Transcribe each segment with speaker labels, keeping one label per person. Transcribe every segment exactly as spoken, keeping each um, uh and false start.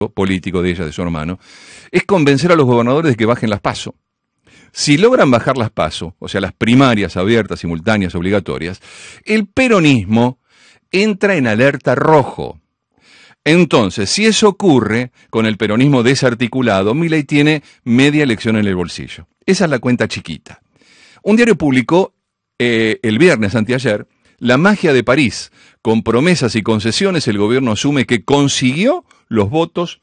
Speaker 1: político de ella, de su hermano, es convencer a los gobernadores de que bajen las PASO. Si logran bajar las PASO, o sea, las primarias abiertas, simultáneas, obligatorias, el peronismo entra en alerta rojo. Entonces, si eso ocurre con el peronismo desarticulado, Milei tiene media elección en el bolsillo. Esa es la cuenta chiquita. Un diario publicó eh, el viernes, anteayer, La magia de París. Con promesas y concesiones, el gobierno asume que consiguió los votos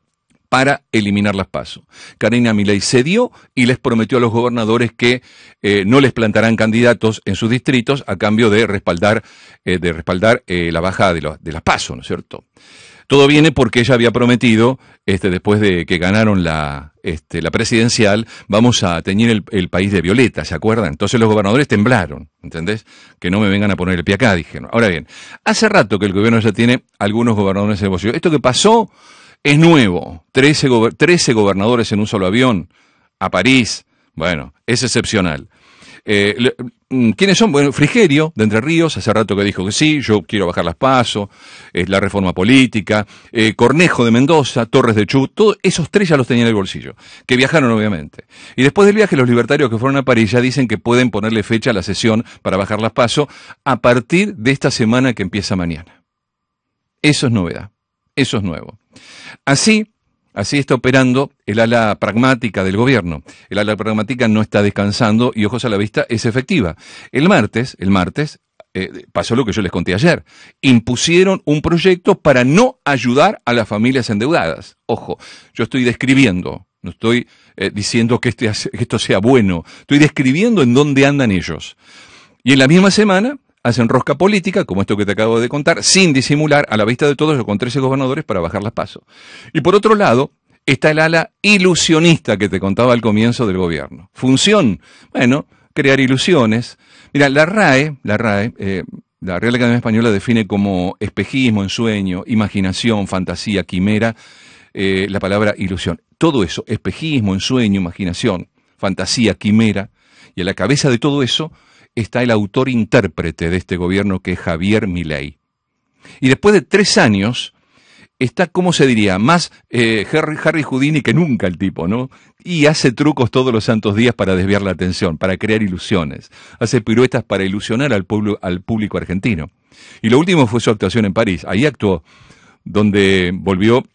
Speaker 1: para eliminar las PASO. Karina Milei cedió y les prometió a los gobernadores que eh, no les plantarán candidatos en sus distritos a cambio de respaldar, eh, de respaldar eh, la baja de, lo, de las PASO, ¿no es cierto? Todo viene porque ella había prometido, este, después de que ganaron la, este, la presidencial, vamos a teñir el, el país de violeta, ¿se acuerdan? Entonces los gobernadores temblaron, ¿entendés? Que no me vengan a poner el pie acá, dijeron. Ahora bien, hace rato que el gobierno ya tiene algunos gobernadores en el bolsillo. Esto que pasó es nuevo. trece, go- trece gobernadores en un solo avión a París. Bueno, es excepcional. Eh, le, ¿Quiénes son? Bueno, Frigerio, de Entre Ríos, hace rato que dijo que sí, yo quiero bajar las PASO, eh, la reforma política, eh, Cornejo de Mendoza, Torres de Chubut, todos esos tres ya los tenía en el bolsillo, que viajaron obviamente. Y después del viaje, los libertarios que fueron a París ya dicen que pueden ponerle fecha a la sesión para bajar las PASO a partir de esta semana que empieza mañana. Eso es novedad, eso es nuevo. Así... Así está operando el ala pragmática del gobierno. El ala pragmática no está descansando y, ojos a la vista, es efectiva. El martes, el martes, eh, pasó lo que yo les conté ayer. Impusieron un proyecto para no ayudar a las familias endeudadas. Ojo, yo estoy describiendo, no estoy eh, diciendo que, este, que esto sea bueno, estoy describiendo en dónde andan ellos. Y en la misma semana hacen rosca política, como esto que te acabo de contar, sin disimular, a la vista de todos, con trece gobernadores para bajar las PASO. Y por otro lado, está el ala ilusionista que te contaba al comienzo del gobierno. Función, bueno, crear ilusiones. Mira, la RAE, la RAE, eh, la Real Academia Española define como espejismo, ensueño, imaginación, fantasía, quimera, eh, la palabra ilusión. Todo eso, espejismo, ensueño, imaginación, fantasía, quimera, y a la cabeza de todo eso está el autor intérprete de este gobierno, que es Javier Milei. Y después de tres años, está, ¿cómo se diría?, más eh, Harry, Harry Houdini que nunca el tipo, ¿no? Y hace trucos todos los santos días para desviar la atención, para crear ilusiones. Hace piruetas para ilusionar al pueblo, al público argentino. Y lo último fue su actuación en París. Ahí actuó, donde volvió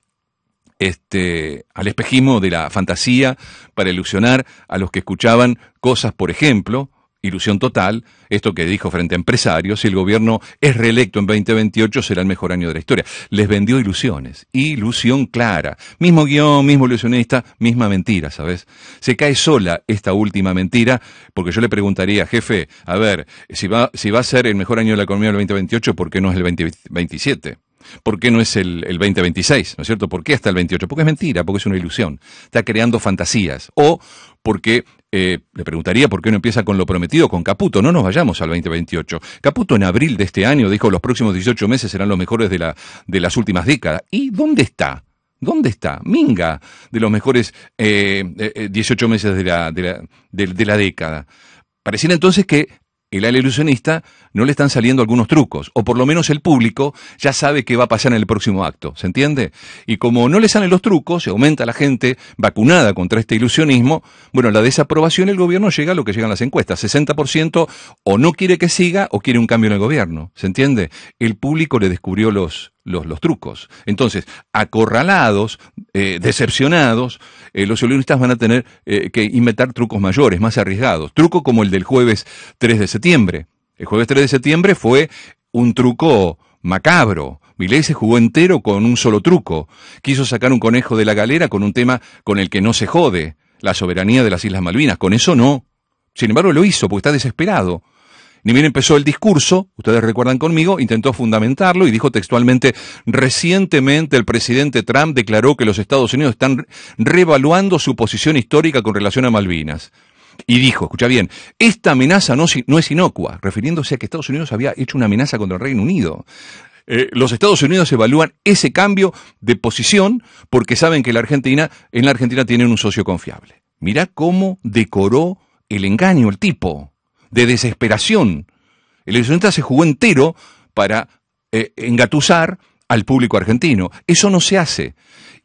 Speaker 1: Este, al espejismo de la fantasía para ilusionar a los que escuchaban cosas, por ejemplo, ilusión total, esto que dijo frente a empresarios: si el gobierno es reelecto en veinte veintiocho será el mejor año de la historia. Les vendió ilusiones, ilusión clara, mismo guión, mismo ilusionista, misma mentira, ¿sabes? Se cae sola esta última mentira, porque yo le preguntaría, jefe, a ver, si va, si va a ser el mejor año de la economía del veinte veintiocho, ¿por qué no es el veinte veintisiete? ¿Por qué no es el, el veinte veintiséis? ¿No es cierto? ¿Por qué hasta el veintiocho? Porque es mentira, porque es una ilusión. Está creando fantasías. O porque, eh, le preguntaría por qué no empieza con lo prometido con Caputo. No nos vayamos al veinte veintiocho. Caputo en abril de este año dijo: los próximos dieciocho meses serán los mejores de, la, de las últimas décadas. ¿Y dónde está? ¿Dónde está? Minga de los mejores eh, eh, dieciocho meses de la, de, la, de, de la década. Pareciera entonces que el ala ilusionista no le están saliendo algunos trucos, o por lo menos el público ya sabe qué va a pasar en el próximo acto, ¿se entiende? Y como no le salen los trucos, se aumenta la gente vacunada contra este ilusionismo, bueno, la desaprobación, el gobierno llega a lo que llegan las encuestas, sesenta por ciento o no quiere que siga o quiere un cambio en el gobierno, ¿se entiende? El público le descubrió los, los, los trucos. Entonces, acorralados, eh, decepcionados, eh, los ilusionistas van a tener eh, que inventar trucos mayores, más arriesgados. Truco como el del jueves tres de septiembre. El jueves tres de septiembre fue un truco macabro. Milei se jugó entero con un solo truco. Quiso sacar un conejo de la galera con un tema con el que no se jode: la soberanía de las Islas Malvinas. Con eso no. Sin embargo, lo hizo porque está desesperado. Ni bien empezó el discurso, ustedes recuerdan conmigo, intentó fundamentarlo y dijo textualmente: recientemente el presidente Trump declaró que los Estados Unidos están reevaluando su posición histórica con relación a Malvinas. Y dijo, escucha bien, esta amenaza no, no es inocua, refiriéndose a que Estados Unidos había hecho una amenaza contra el Reino Unido. Eh, los Estados Unidos evalúan ese cambio de posición porque saben que la Argentina, en la Argentina tienen un socio confiable. Mirá cómo decoró el engaño el tipo, de desesperación. El ilusionista se jugó entero para eh, engatusar al público argentino. Eso no se hace.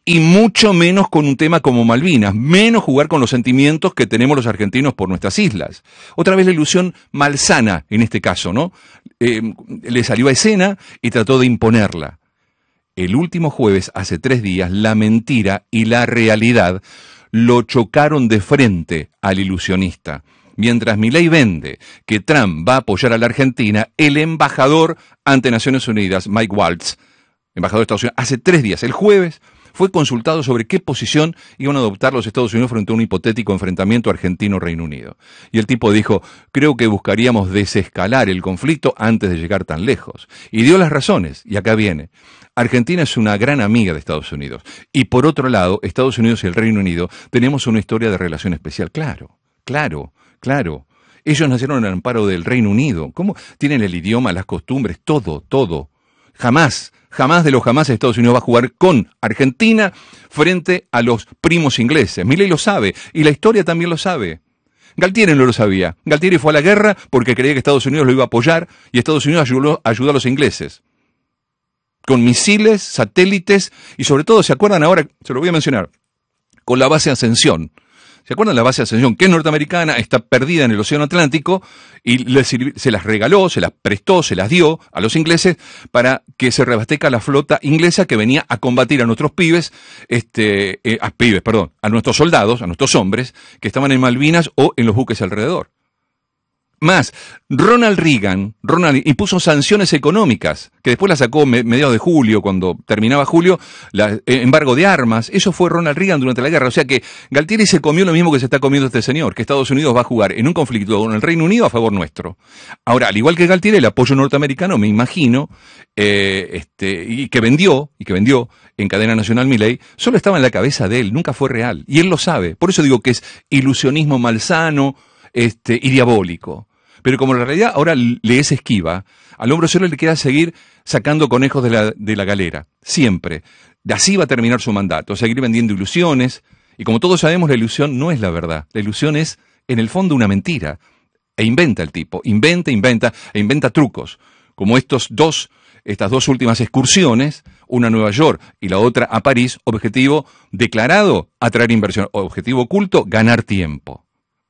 Speaker 1: y mucho menos con un tema como Malvinas, menos jugar con los sentimientos que tenemos los argentinos por nuestras islas. Otra vez la ilusión malsana en este caso, ¿no? Eh, le salió a escena y trató de imponerla. El último jueves, hace tres días, la mentira y la realidad lo chocaron de frente al ilusionista. Mientras Milei vende que Trump va a apoyar a la Argentina, el embajador ante Naciones Unidas, Mike Waltz, embajador de Estados Unidos, hace tres días, el jueves, fue consultado sobre qué posición iban a adoptar los Estados Unidos frente a un hipotético enfrentamiento argentino-Reino Unido. Y el tipo dijo, creo que buscaríamos desescalar el conflicto antes de llegar tan lejos. Y dio las razones, y acá viene. Argentina es una gran amiga de Estados Unidos. Y por otro lado, Estados Unidos y el Reino Unido tenemos una historia de relación especial. Claro, claro, claro. Ellos nacieron en el amparo del Reino Unido. ¿Cómo? Tienen el idioma, las costumbres, todo, todo. Jamás, jamás de los jamás Estados Unidos va a jugar con Argentina frente a los primos ingleses. Milei lo sabe, y la historia también lo sabe. Galtieri no lo sabía. Galtieri fue a la guerra porque creía que Estados Unidos lo iba a apoyar, y Estados Unidos ayudó, ayudó a los ingleses. Con misiles, satélites, y sobre todo, ¿se acuerdan ahora? Se lo voy a mencionar. Con la base Ascensión. ¿Se acuerdan de la base Ascensión? Que es norteamericana, está perdida en el Océano Atlántico, y les, se las regaló, se las prestó, se las dio a los ingleses para que se reabastezca la flota inglesa que venía a combatir a nuestros pibes, este, eh, a pibes, perdón, a nuestros soldados, a nuestros hombres, que estaban en Malvinas o en los buques alrededor. Más, Ronald Reagan, Ronald impuso sanciones económicas, que después las sacó me, mediados de julio, cuando terminaba julio, la, eh, embargo de armas. Eso fue Ronald Reagan durante la guerra. O sea que Galtieri se comió lo mismo que se está comiendo este señor, que Estados Unidos va a jugar en un conflicto con el Reino Unido a favor nuestro. Ahora, al igual que Galtieri, el apoyo norteamericano, me imagino, eh, este, y que vendió, y que vendió en cadena nacional Milei, solo estaba en la cabeza de él, nunca fue real. Y él lo sabe. Por eso digo que es ilusionismo malsano, este, y diabólico. Pero como la realidad ahora le es esquiva, al hombre solo le queda seguir sacando conejos de la, de la galera. Siempre. Así va a terminar su mandato. Seguir vendiendo ilusiones. Y como todos sabemos, la ilusión no es la verdad. La ilusión es, en el fondo, una mentira. E inventa el tipo. Inventa, inventa, e inventa trucos. Como estos dos, estas dos últimas excursiones, una a Nueva York y la otra a París, objetivo declarado, atraer inversión. Objetivo oculto, ganar tiempo.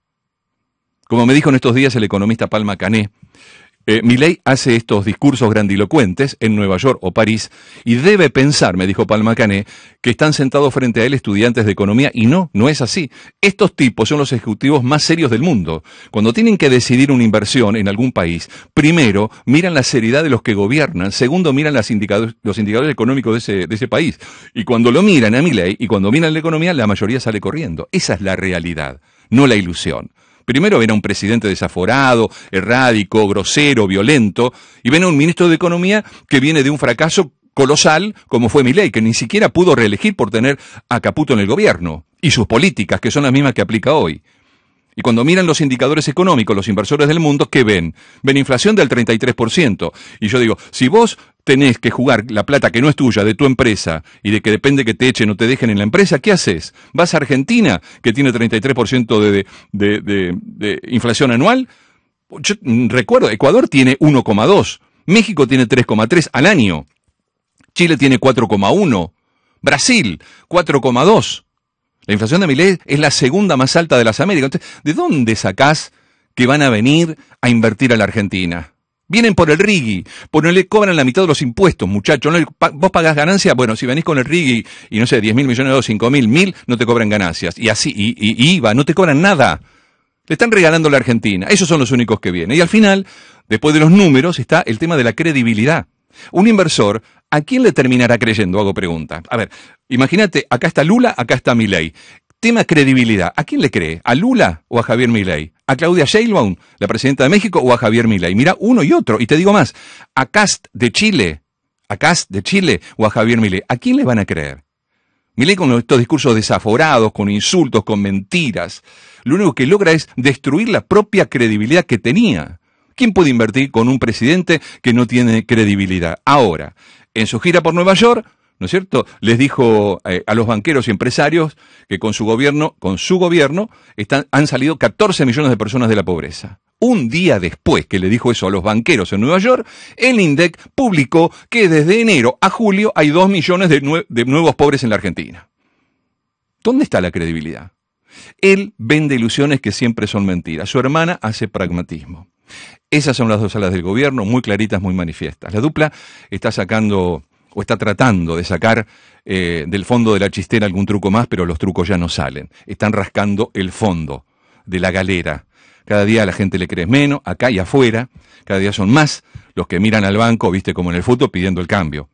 Speaker 1: Como me dijo en estos días el economista Palma Cané, eh, Milei hace estos discursos grandilocuentes en Nueva York o París y debe pensar, me dijo Palma Cané, que están sentados frente a él estudiantes de economía, y no, no es así. Estos tipos son los ejecutivos más serios del mundo. Cuando tienen que decidir una inversión en algún país, primero miran la seriedad de los que gobiernan, segundo miran las indicadores, los indicadores económicos de ese, de ese país. Y cuando lo miran a Milei y cuando miran la economía, la mayoría sale corriendo. Esa es la realidad, no la ilusión. Primero ven a un presidente desaforado, errático, grosero, violento, y ven a un ministro de Economía que viene de un fracaso colosal, como fue Milei, que ni siquiera pudo reelegir por tener a Caputo en el gobierno, y sus políticas, que son las mismas que aplica hoy. Y cuando miran los indicadores económicos, los inversores del mundo, ¿qué ven? Ven inflación del treinta y tres por ciento. Y yo digo, si vos tenés que jugar la plata que no es tuya, de tu empresa, y de que depende que te echen o te dejen en la empresa, ¿qué haces? ¿Vas a Argentina, que tiene treinta y tres por ciento de, de, de, de inflación anual? Yo recuerdo, Ecuador tiene uno coma dos, México tiene tres coma tres al año, Chile tiene cuatro coma uno, Brasil cuatro coma dos. La inflación de Milei es la segunda más alta de las Américas. Entonces, ¿de dónde sacás que van a venir a invertir a la Argentina? Vienen por el RIGI, por no le cobran la mitad de los impuestos, muchachos. ¿No? Vos pagás ganancias, bueno, si venís con el RIGI y no sé, diez mil millones de dólares, cinco mil, mil, no te cobran ganancias. Y así, y, y, y I V A, no te cobran nada. Le están regalando a la Argentina. Esos son los únicos que vienen. Y al final, después de los números, está el tema de la credibilidad. Un inversor, ¿a quién le terminará creyendo? Hago pregunta. A ver, imagínate, acá está Lula, acá está Milei. Tema credibilidad. ¿A quién le cree? ¿A Lula o a Javier Milei? ¿A Claudia Sheinbaum, la presidenta de México, o a Javier Milei? Mira, uno y otro. Y te digo más, a Kast de Chile, a Kast de Chile o a Javier Milei. ¿A quién le van a creer? Milei con estos discursos desaforados, con insultos, con mentiras, lo único que logra es destruir la propia credibilidad que tenía. ¿Quién puede invertir con un presidente que no tiene credibilidad? Ahora, en su gira por Nueva York, ¿no es cierto?, les dijo eh, a los banqueros y empresarios que con su gobierno, con su gobierno, están, han salido catorce millones de personas de la pobreza. Un día después que le dijo eso a los banqueros en Nueva York, el INDEC publicó que desde enero a julio hay dos millones de, nue- de nuevos pobres en la Argentina. ¿Dónde está la credibilidad? Él vende ilusiones que siempre son mentiras. Su hermana hace pragmatismo. Esas son las dos alas del gobierno, muy claritas, muy manifiestas. La dupla está sacando, o está tratando de sacar eh, del fondo de la chistera algún truco más, pero los trucos ya no salen. Están rascando el fondo de la galera. Cada día a la gente le cree menos, acá y afuera. Cada día son más los que miran al banco, viste, como en el fútbol, pidiendo el cambio.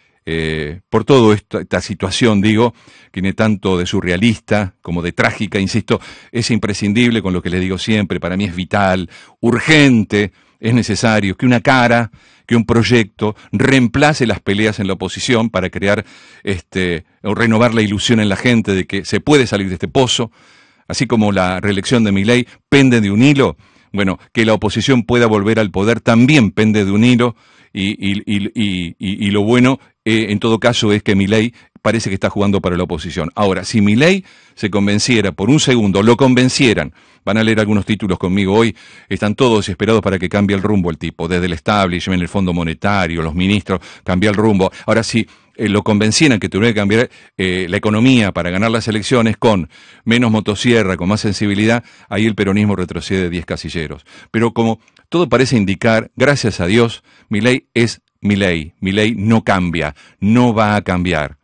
Speaker 1: Eh, por todo esta, esta situación, digo, que tiene tanto de surrealista como de trágica, insisto, es imprescindible con lo que les digo siempre, para mí es vital, urgente, es necesario que una cara, que un proyecto reemplace las peleas en la oposición para crear, este, o renovar la ilusión en la gente de que se puede salir de este pozo, así como la reelección de Milei pende de un hilo. Bueno, que la oposición pueda volver al poder también pende de un hilo, y, y, y, y, y, y lo bueno, eh, en todo caso, es que Milei parece que está jugando para la oposición. Ahora, si Milei se convenciera, por un segundo, lo convencieran, van a leer algunos títulos conmigo hoy, están todos desesperados para que cambie el rumbo el tipo, desde el establishment, el Fondo Monetario, los ministros, cambia el rumbo. Ahora, si eh, lo convencieran que tuviera que cambiar eh, la economía para ganar las elecciones con menos motosierra, con más sensibilidad, ahí el peronismo retrocede diez casilleros. Pero como todo parece indicar, gracias a Dios, Milei es Milei. Milei no cambia, no va a cambiar.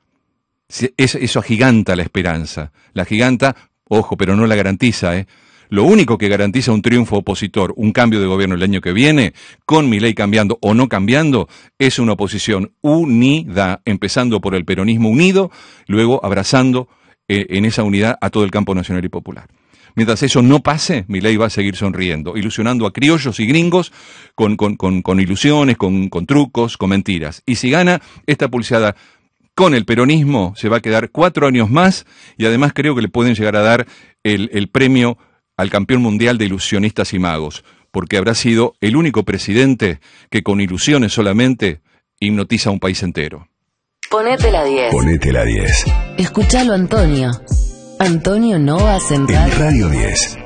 Speaker 1: Eso agiganta la esperanza. La giganta, ojo, pero no la garantiza, ¿eh? Lo único que garantiza un triunfo opositor, un cambio de gobierno el año que viene, con Milei cambiando o no cambiando, es una oposición unida, empezando por el peronismo unido, luego abrazando eh, en esa unidad a todo el campo nacional y popular. Mientras eso no pase, Milei va a seguir sonriendo, ilusionando a criollos y gringos con, con, con, con ilusiones, con, con trucos, con mentiras. Y si gana esta pulseada con el peronismo, se va a quedar cuatro años más, y además creo que le pueden llegar a dar el, el premio al campeón mundial de ilusionistas y magos, porque habrá sido el único presidente que con ilusiones solamente hipnotiza a un país entero.
Speaker 2: Ponete la diez.
Speaker 3: Ponete la diez.
Speaker 2: Escuchalo, Antonio. Antonio Nova Central.
Speaker 3: En Radio diez.